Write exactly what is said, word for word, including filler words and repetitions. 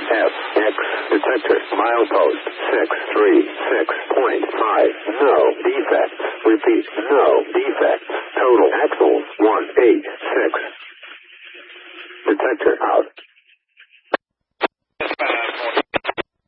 F, X, detector, milepost, six three six point five, no defects, repeat, no defects, total axles, one eight six, detector out.